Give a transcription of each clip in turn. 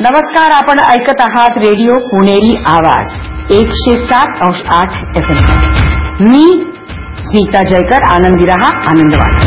नमस्कार, आपण ऐकत आहात रेडिओ पुणेरी आवाज 107.8 FM. मी स्मिता जयकर. आनंदी रहा, Anandwan.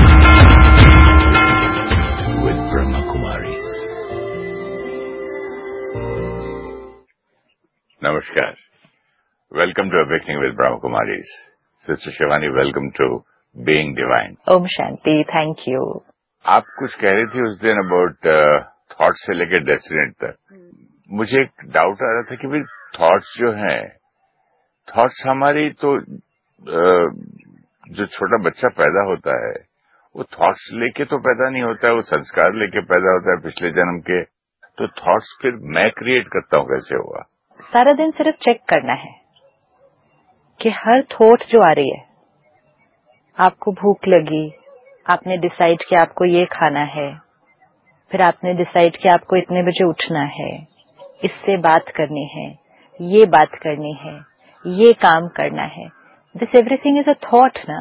Namaskar. Welcome to Awakening with Brahma Kumaris. Sister Shivani, welcome to Being Divine. Om Shanti, thank you. आप कुछ कह रही थी उस दिन अबाउट थॉट्स से लेकर डेस्टिनेट तक. मुझे एक डाउट आ रहा था कि भाई थॉट्स जो हैं, थॉट्स हमारी तो जो छोटा बच्चा पैदा होता है वो थॉट्स लेके तो पैदा नहीं होता है, वो संस्कार लेके पैदा होता है पिछले जन्म के. तो थॉट्स फिर मैं क्रिएट करता हूँ, कैसे हुआ? सारा दिन सिर्फ चेक करना है कि हर थॉट जो आ रही है, आपको भूख लगी, आपने डिसाइड किया आपको ये खाना है, फिर आपने डिसाइड किया आपको इतने बजे उठना है, इससे बात करनी है, ये बात करनी है, ये काम करना है. This everything is a thought ना.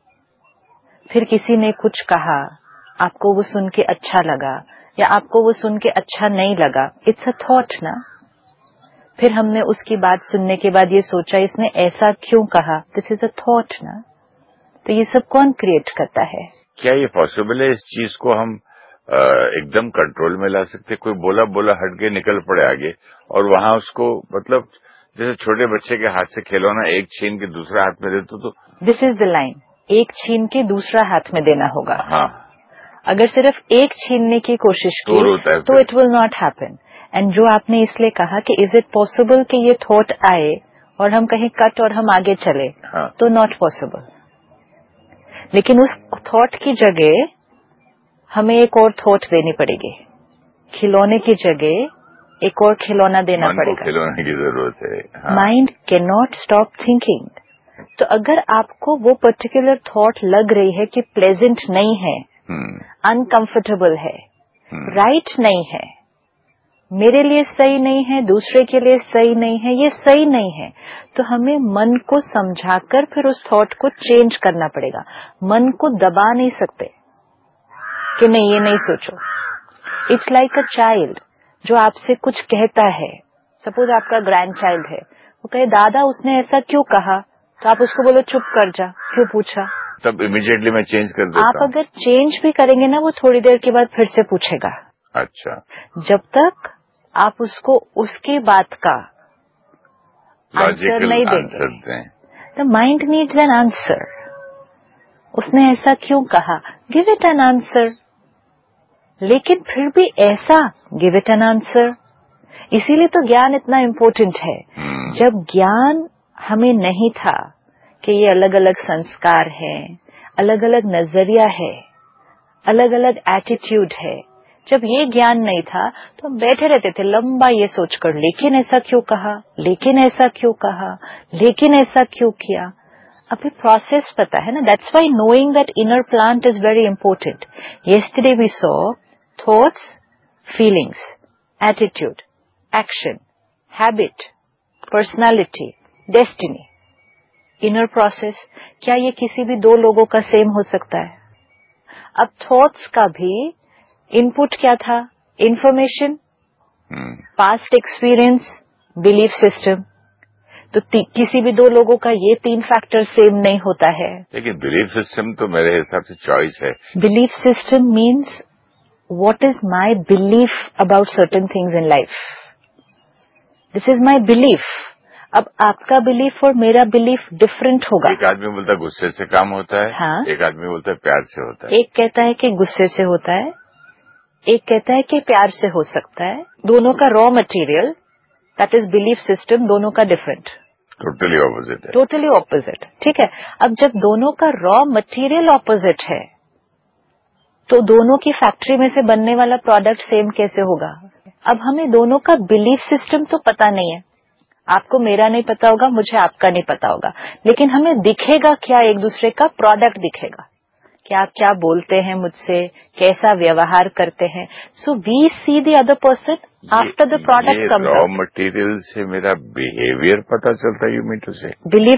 फिर किसी ने कुछ कहा, आपको वो सुन के अच्छा लगा या आपको वो सुन के अच्छा नहीं लगा, इट्स अ थॉट ना. फिर हमने उसकी बात सुनने के बाद ये सोचा इसने ऐसा क्यों कहा, दिस इज अ थॉट ना. तो ये सब कौन क्रिएट करता है? क्या ये पॉसिबल है इस चीज को हम एकदम कंट्रोल में ला सकते? कोई बोला बोला हट के निकल पड़े आगे और वहां उसको, मतलब जैसे छोटे बच्चे के हाथ से खिलौना एक छीन के दूसरा हाथ में दे तो दिस इज द लाइन. एक छीन के दूसरा हाथ में देना होगा. हाँ, अगर सिर्फ एक छीनने की कोशिश की तो it will not happen. And जो आपने इसलिए कहा कि इज इट पॉसिबल कि ये थॉट आए और हम कहीं कट और हम आगे चले, हाँ. तो नॉट पॉसिबल. लेकिन उस थॉट की जगह हमें एक और थॉट देनी पड़ेगी. खिलौने की जगह एक और खिलौना देना पड़ेगा. खिलौने की जरूरत है. हाँ. Mind can not stop thinking. तो अगर आपको वो पर्टिकुलर थॉट लग रही है कि प्लेजेंट नहीं है, अनकंफर्टेबल है, राइट नहीं है, मेरे लिए सही नहीं है, दूसरे के लिए सही नहीं है, ये सही नहीं है, तो हमें मन को समझाकर फिर उस थॉट को चेंज करना पड़ेगा. मन को दबा नहीं सकते कि नहीं ये नहीं सोचो. इट्स लाइक अ चाइल्ड जो आपसे कुछ कहता है. सपोज आपका ग्रैंड चाइल्ड है, वो कहे दादा उसने ऐसा क्यों कहा, तो आप उसको बोलो चुप कर जा, क्यों पूछा. तब इमीडिएटली मैं चेंज कर देता आप अगर चेंज भी करेंगे ना, वो थोड़ी देर के बाद फिर से पूछेगा. अच्छा. जब तक आप उसको उसकी बात का आंसर नहीं देंगे, the mind needs an answer. उसने ऐसा क्यों कहा, गिव इट एन आंसर. लेकिन फिर भी ऐसा, गिव इट एन आंसर. इसीलिए तो ज्ञान इतना इम्पोर्टेंट है. जब ज्ञान हमें नहीं था कि ये अलग अलग संस्कार है, अलग अलग नजरिया है, अलग अलग एटीट्यूड है, जब ये ज्ञान नहीं था तो हम बैठे रहते थे लंबा ये सोचकर, लेकिन ऐसा क्यों कहा, लेकिन ऐसा क्यों कहा, लेकिन ऐसा क्यों किया. अभी प्रोसेस पता है ना. That's why knowing that inner plant is very important. Yesterday we saw thoughts, feelings, attitude, action, habit, personality, destiny. Inner process, क्या ये किसी भी दो लोगों का सेम हो सकता है? अब थॉट्स का भी इनपुट क्या था, information, past experience, belief system. तो किसी भी दो लोगों का ये तीन फैक्टर सेम नहीं होता है. लेकिन बिलीफ सिस्टम तो मेरे हिसाब से चॉइस है. Belief system means what is my belief about certain things in life. This is my belief. अब आपका बिलीफ और मेरा बिलीफ डिफरेंट होगा. एक आदमी बोलता है गुस्से से काम होता है, हाँ. एक आदमी बोलता है प्यार से होता है. एक कहता है कि गुस्से से होता है, एक कहता है कि प्यार से हो सकता है. दोनों का raw material, that is belief system, दोनों का डिफरेंट. टोटली ऑपोजिट है. Totally opposite. ठीक है. अब जब दोनों का रॉ मटेरियल ऑपोजिट है तो दोनों की फैक्ट्री में से बनने वाला प्रोडक्ट सेम कैसे होगा? अब हमें दोनों का बिलीफ सिस्टम तो पता नहीं है. आपको मेरा नहीं पता होगा, मुझे आपका नहीं पता होगा, लेकिन हमें दिखेगा क्या, एक दूसरे का प्रोडक्ट दिखेगा कि आप क्या बोलते हैं मुझसे, कैसा व्यवहार करते हैं. So we see the other person after the product comes out. Raw material से मेरा बिहेवियर पता चलता है, यू मीन टू से? बिलीफ